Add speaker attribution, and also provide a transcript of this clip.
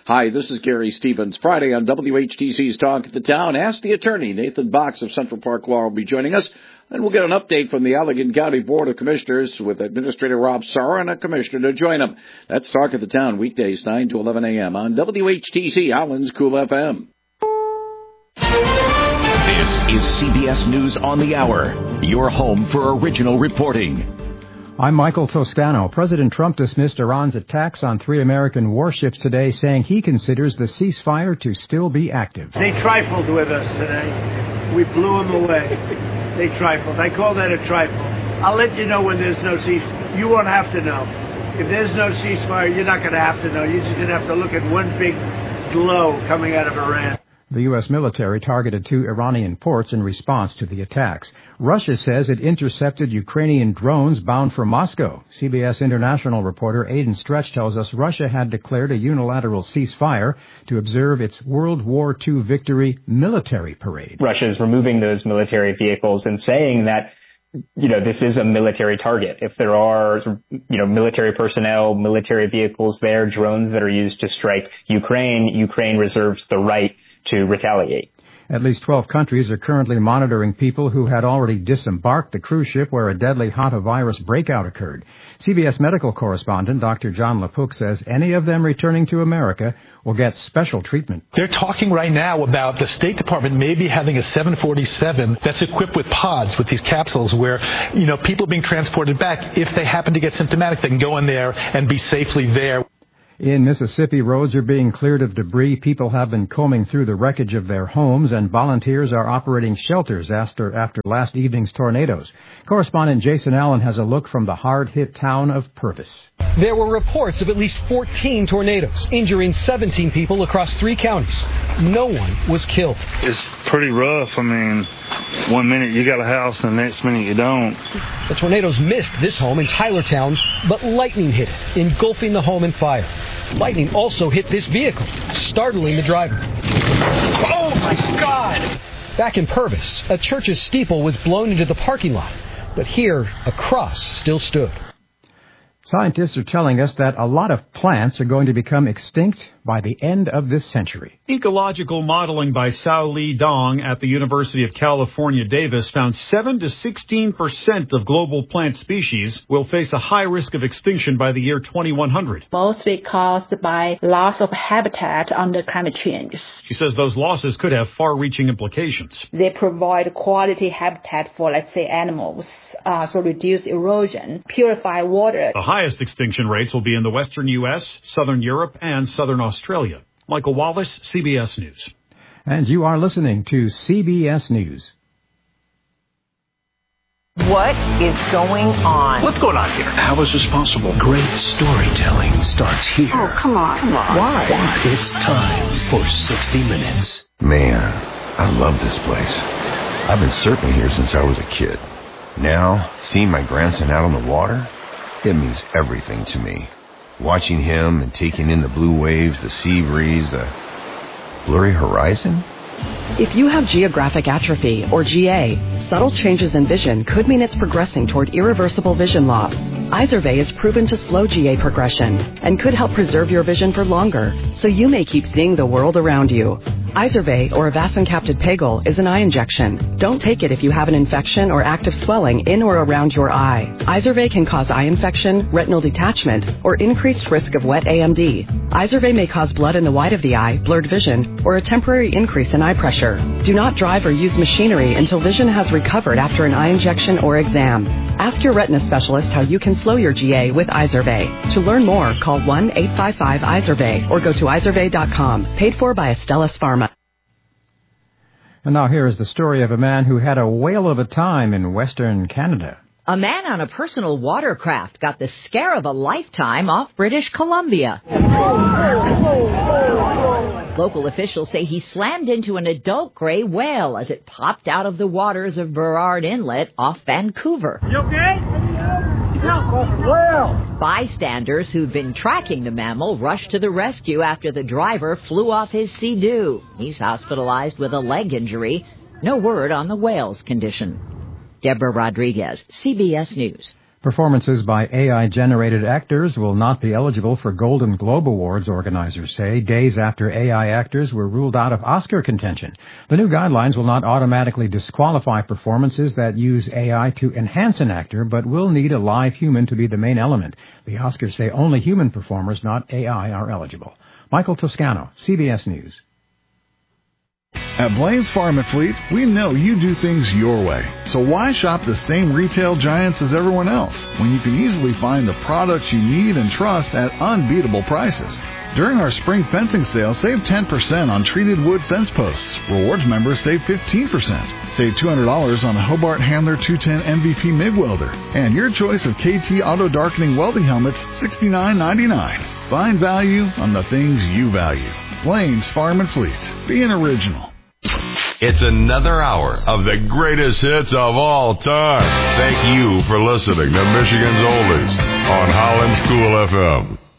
Speaker 1: Hi, this is Gary Stevens. Friday on WHTC's Talk of the Town. Ask the attorney. Nathan Box of Central Park Law will be joining us. And we'll get an update from the Allegan County Board of Commissioners with Administrator Rob Sarra and a commissioner to join him. That's Talk of the Town, weekdays 9 to 11 a.m. on WHTC, Allen's Cool FM.
Speaker 2: This is CBS News on the Hour, your home for original reporting.
Speaker 3: I'm Michael Toscano. President Trump dismissed Iran's attacks on 3 American warships today, saying he considers the ceasefire to still be active.
Speaker 4: They trifled with us today. We blew them away. They trifled. I call that a trifle. I'll let you know when there's no ceasefire. You won't have to know. If there's no ceasefire, you're not going to have to know. You're just going to have to look at one big glow coming out of Iran.
Speaker 3: The U.S. military targeted 2 Iranian ports in response to the attacks. Russia says it intercepted Ukrainian drones bound for Moscow. CBS international reporter Aidan Stretch tells us Russia had declared a unilateral ceasefire to observe its World War II victory military parade.
Speaker 5: Russia is removing those military vehicles and saying that, this is a military target. If there are, military personnel, military vehicles there, drones that are used to strike Ukraine reserves the right to retaliate.
Speaker 3: At least 12 countries are currently monitoring people who had already disembarked the cruise ship where a deadly hantavirus breakout occurred. CBS medical correspondent Dr. John LaPook says any of them returning to America will get special treatment.
Speaker 6: They're talking right now about the State Department maybe having a 747 that's equipped with pods, with these capsules where, people being transported back, if they happen to get symptomatic, they can go in there and be safely there.
Speaker 3: In Mississippi, roads are being cleared of debris. People have been combing through the wreckage of their homes, and volunteers are operating shelters after last evening's tornadoes. Correspondent Jason Allen has a look from the hard-hit town of Purvis.
Speaker 7: There were reports of at least 14 tornadoes, injuring 17 people across 3 counties. No one was killed.
Speaker 8: It's pretty rough. I mean, one minute you got a house, and the next minute you don't.
Speaker 7: The tornadoes missed this home in Tylertown, but lightning hit it, engulfing the home in fire. Lightning also hit this vehicle, startling the driver. Oh, my God! Back in Purvis, a church's steeple was blown into the parking lot, but here, a cross still stood.
Speaker 3: Scientists are telling us that a lot of plants are going to become extinct by the end of this century.
Speaker 9: Ecological modeling by Cao Li Dong at the University of California, Davis found 7 to 16% of global plant species will face a high risk of extinction by the year 2100.
Speaker 10: Mostly caused by loss of habitat under climate change.
Speaker 9: She says those losses could have far-reaching implications.
Speaker 10: They provide quality habitat for, let's say, animals, so reduce erosion, purify water.
Speaker 9: The highest extinction rates will be in the western U.S., southern Europe, and southern Australia. Michael Wallace, CBS News.
Speaker 3: And you are listening to CBS News.
Speaker 11: What is going on?
Speaker 2: What's going on here? How is this possible? Great storytelling starts here.
Speaker 11: Oh, come on.
Speaker 2: Why? It's time for 60 Minutes.
Speaker 12: Man, I love this place. I've been surfing here since I was a kid. Now, seeing my grandson out on the water, it means everything to me. Watching him and taking in the blue waves, the sea breeze, the blurry horizon.
Speaker 13: If you have geographic atrophy, or GA, subtle changes in vision could mean it's progressing toward irreversible vision loss. Izervay is proven to slow GA progression and could help preserve your vision for longer, so you may keep seeing the world around you. Izervay, or avacincaptad pegol, is an eye injection. Don't take it if you have an infection or active swelling in or around your eye. Izervay can cause eye infection, retinal detachment, or increased risk of wet AMD. Izervay may cause blood in the white of the eye, blurred vision, or a temporary increase in eye pressure. Do not drive or use machinery until vision has recovered after an eye injection or exam. Ask your retina specialist how you can slow your GA with Izervay. To learn more, call 1-855-IZERVAY or go to izervay.com. Paid for by Astellas Pharma.
Speaker 3: And now here is the story of a man who had a whale of a time in Western Canada.
Speaker 14: A man on a personal watercraft got the scare of a lifetime off British Columbia. Local officials say he slammed into an adult gray whale as it popped out of the waters of Burrard Inlet off Vancouver.
Speaker 4: You okay?
Speaker 14: Bystanders who've been tracking the mammal rushed to the rescue after the driver flew off his Sea-Doo. He's hospitalized with a leg injury. No word on the whale's condition. Deborah Rodriguez, CBS News.
Speaker 3: Performances by AI-generated actors will not be eligible for Golden Globe Awards, organizers say, days after AI actors were ruled out of Oscar contention. The new guidelines will not automatically disqualify performances that use AI to enhance an actor, but will need a live human to be the main element. The Oscars say only human performers, not AI, are eligible. Michael Toscano, CBS News.
Speaker 15: At Blaine's Farm and Fleet, we know you do things your way. So why shop the same retail giants as everyone else when you can easily find the products you need and trust at unbeatable prices? During our spring fencing sale, save 10% on treated wood fence posts. Rewards members save 15%. Save $200 on the Hobart Handler 210 MVP MIG welder. And your choice of KT auto darkening welding helmets, $69.99. Find value on the things you value. Blaine's Farm and Fleet. Be an original.
Speaker 16: It's another hour of the greatest hits of all time. Thank you for listening to Michigan's Oldies on Holland's Cool FM.